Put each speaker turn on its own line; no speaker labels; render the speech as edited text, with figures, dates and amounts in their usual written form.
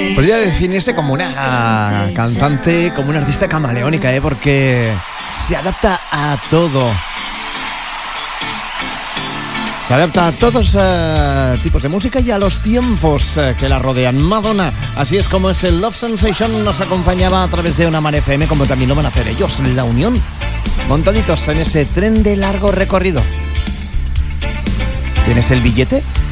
Podría definirse como una cantante, como una artista camaleónica, porque se adapta a todo. Se adapta a todos tipos de música y a los tiempos que la rodean. Madonna, así es como es el Love Sensation, nos acompañaba a través de Una Mar FM, como también lo van a hacer ellos, La Unión, montaditos en ese tren de largo recorrido. ¿Tienes el billete?